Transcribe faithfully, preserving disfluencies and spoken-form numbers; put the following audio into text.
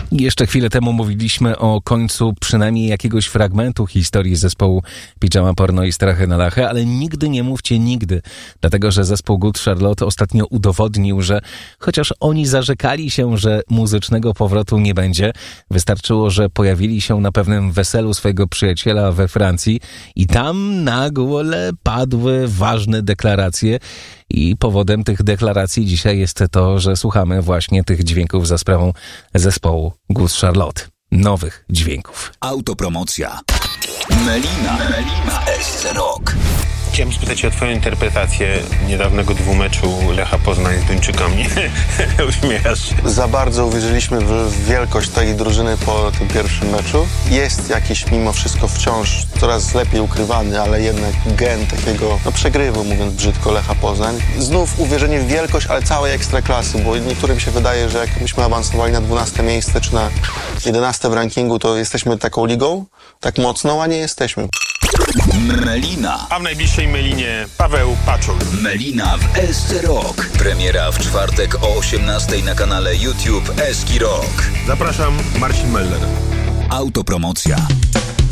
Jeszcze chwilę temu mówiliśmy o końcu przynajmniej jakiegoś fragmentu historii zespołu Pijama Porno i Strachy na Lachę, ale nigdy nie mówcie nigdy, dlatego że zespół Good Charlotte ostatnio udowodnił, że chociaż oni zarzekali się, że muzycznego powrotu nie będzie, wystarczyło, że pojawili się na pewnym weselu swojego przyjaciela we Francji i tam nagle padły ważne deklaracje i powodem tych deklaracji dzisiaj jest to, że słuchamy właśnie tych dźwięków za sprawą zespołu Good Charlotte. Nowych dźwięków. Autopromocja. Melina. Melina. S C Rock. Chciałem spytać o twoją interpretację niedawnego dwumeczu Lecha Poznań z Duńczykami. Uśmiechasz się. Za bardzo uwierzyliśmy w wielkość tej drużyny po tym pierwszym meczu. Jest jakiś mimo wszystko wciąż coraz lepiej ukrywany, ale jednak gen takiego no, przegrywu, mówiąc brzydko, Lecha Poznań. Znów uwierzenie w wielkość, ale całej ekstraklasy, bo niektórym się wydaje, że jak myśmy awansowali na dwunaste miejsce czy na jedenaste w rankingu, to jesteśmy taką ligą, tak mocną, a nie jesteśmy. Melina. A w najbliższej Melinie Paweł Paczul. Melina w S C Rock. Premiera w czwartek o osiemnastej na kanale YouTube Eski Rock. Zapraszam, Marcin Meller. Autopromocja.